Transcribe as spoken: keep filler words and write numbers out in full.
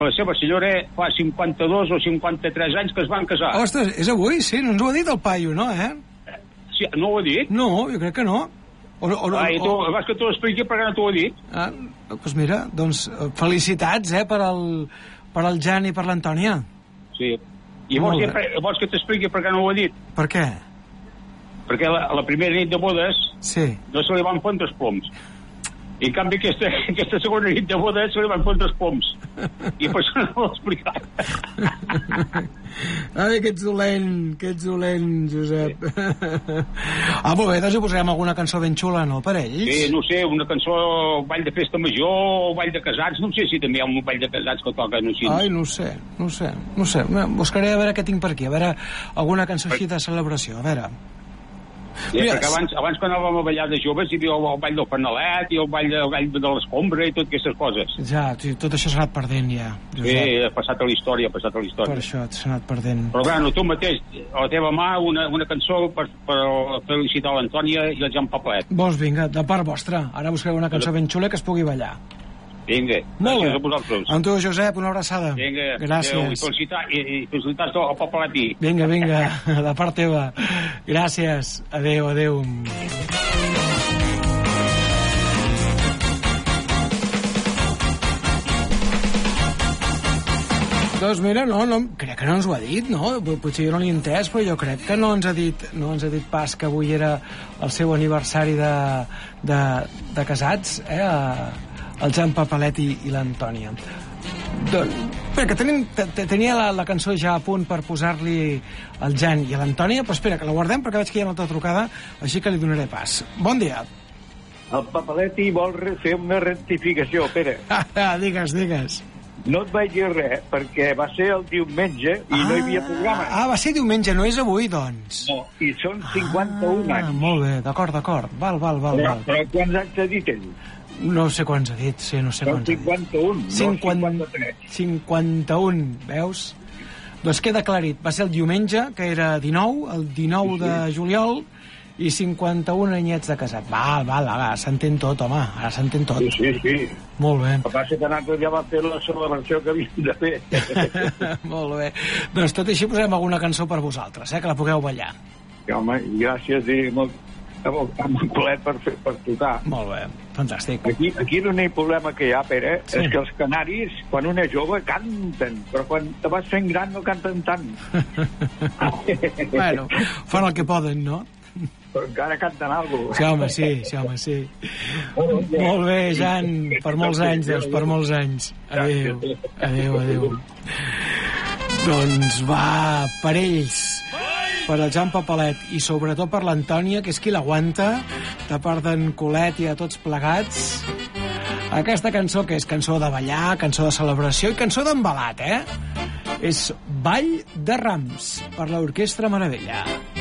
La seva senyora fa cinquanta-dos o cinquanta-tres anys que es van casar. Ostres, és avui, sí, no ens ho ha dit el paio, no, eh? Sí, no ho ha dit? No, jo crec que no. O, o, o, Ah, i tu, o... vas que t'ho expliqui perquè no t'ho ha dit. Ah, doncs mira, doncs felicitats, eh, per al, per al Jan i per l'Antònia. Sí. I vols, Molt bé. que, vols que t'expliqui per què no ho ha dit? Per què? Perquè la, la primera nit de bodes Sí. no se li van fotre els ploms. I en canvi aquesta, aquesta segona nit de bodes se li van fotre els ploms. I per això no l'he explicat. Ai, que ets dolent, que ets dolent, Josep. Sí. Ah, molt bé, doncs hi posarem alguna cançó ben xula, no, per ells? Sí, no sé, una cançó, ball de festa major, o ball de casats, no sé si també hi ha un ball de casats que toca, no sé. Ai, no ho sé, no ho sé, no ho sé. Buscaré a veure què tinc per aquí, a veure alguna cançó així de celebració, a veure. Sí, Mira, perquè abans, abans quan anàvem a ballar de joves hi havia el ball del Fernalet i el ball de, el ball de l'escombra i totes aquestes coses. Ja, sí, tot això s'ha anat perdent ja. Josep. Sí, ha passat a la història, ha passat a la història. Per això s'ha anat perdent. Però bueno, tu mateix, a la teva mà, una, una cançó per, per felicitar l'Antònia i el Jan Papelet. Vols, vinga, de part vostra. Ara buscaré una cançó ben xula que es pugui ballar. Vinga, molt gràcies bé. a vosaltres. Amb tu, Josep, una abraçada. Vinga, gràcies. Adéu, i felicitar, i, i felicitar al Papelet. Vinga, vinga, de part teva. Gràcies. Adéu, adéu. Doncs mira, no, no, crec que no ens ho ha dit, no? Potser jo no l'he entès, però jo crec que no ens ha dit, no ens ha dit pas que avui era el seu aniversari de, de, de casats, eh? El Jan Papelet i, i l'Antònia. Doncs, que tenim, tenia la, la cançó ja a punt per posar-li al Jan i a l'Antònia, però espera, que la guardem perquè veig que hi ha una altra trucada, així que li donaré pas. Bon dia. El Papaletti vol fer una rectificació, Pere. Ah, digues, digues. No et vaig dir res, perquè va ser el diumenge i ah, no hi havia programa. Ah, va ser diumenge, no és avui, doncs. No, i són cinquanta-un ah, anys. Molt bé, d'acord, d'acord. Val, val, val. Però, val. però quants anys ha dit ell? No sé quants ha dit, sí, no sé quants ha dit. cinquanta-un, no cinquanta-tres. cinquanta-un, veus? Doncs queda aclarit, va ser el diumenge, que era dinou, el dinou sí, sí. de juliol, i cinquanta-un anyets de casat. Val, val, ara s'entén tot, home, ara s'entén tot. Sí, sí, sí. Molt bé. El que passa que nosaltres ja va fer la celebració que havíem de fer. Molt bé. Doncs tot així posarem alguna cançó per vosaltres, eh, que la pugueu ballar. Sí, home, gràcies i molt, amb un plet per, fer, per tocar. Molt bé, fantàstic. Aquí, aquí l'únic problema que hi ha, Pere, sí. és que els canaris, quan un és jove, canten, però quan te vas fent gran no canten tant. Bueno, fan el que poden, no? Però encara canten alguna cosa. Sí, home, sí, sí, home, sí. Molt bé, Jan, per molts anys, Deus, per molts anys. Adéu, adéu, adéu. Doncs va, per ells, per el Jan Papelet i sobretot per l'Antònia, que és qui l'aguanta, de part d'en Colet i a tots plegats. Aquesta cançó, que és cançó de ballar, cançó de celebració i cançó d'embalat, eh? És Ball de Rams, per l'Orquestra Meravella.